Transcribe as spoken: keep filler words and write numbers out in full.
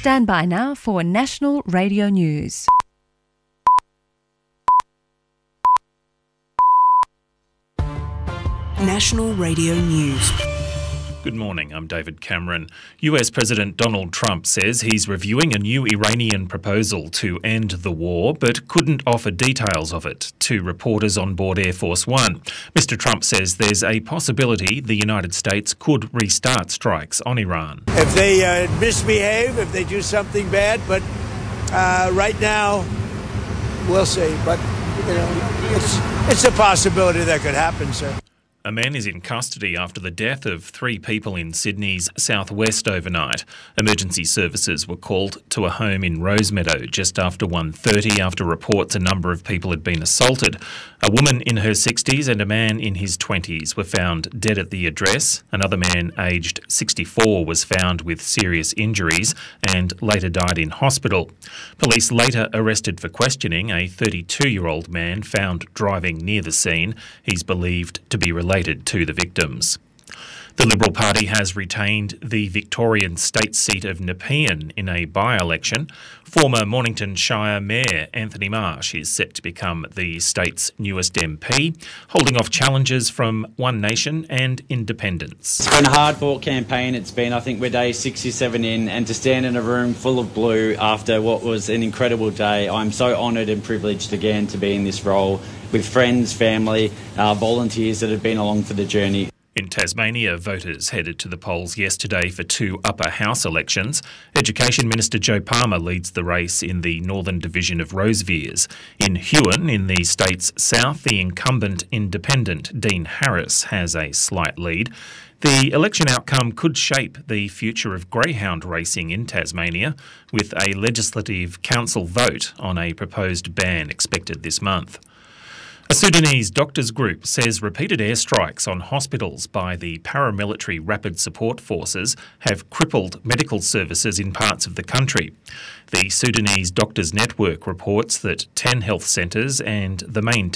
Stand by now for National Radio News. National Radio News. Good morning, I'm David Cameron. U S President Donald Trump says he's reviewing a new Iranian proposal to end the war, but couldn't offer details of it to reporters on board Air Force One. Mister Trump says there's a possibility the United States could restart strikes on Iran. If they uh, misbehave, if they do something bad, but uh, right now, we'll see. But, you know, it's, it's a possibility that could happen, sir. A man is in custody after the death of three people in Sydney's southwest overnight. Emergency services were called to a home in Rosemeadow just after one thirty after reports a number of people had been assaulted. A woman in her sixties and a man in his twenties were found dead at the address. Another man aged sixty-four was found with serious injuries and later died in hospital. Police later arrested for questioning a thirty-two-year-old man found driving near the scene. He's believed to be related related to the victims. The Liberal Party has retained the Victorian state seat of Nepean in a by-election. Former Mornington Shire Mayor Anthony Marsh is set to become the state's newest M P, holding off challenges from One Nation and independents. It's been a hard-fought campaign. It's been, I think, we're day sixty-seven in, and to stand in a room full of blue after what was an incredible day, I'm so honoured and privileged again to be in this role with friends, family, uh, volunteers that have been along for the journey. In Tasmania, voters headed to the polls yesterday for two upper house elections. Education Minister Joe Palmer leads the race in the northern division of Rosevears. In Huon, in the state's south, the incumbent independent Dean Harris has a slight lead. The election outcome could shape the future of greyhound racing in Tasmania, with a legislative council vote on a proposed ban expected this month. A Sudanese doctors group says repeated airstrikes on hospitals by the paramilitary Rapid Support Forces have crippled medical services in parts of the country. The Sudanese Doctors Network reports that ten health centres and the main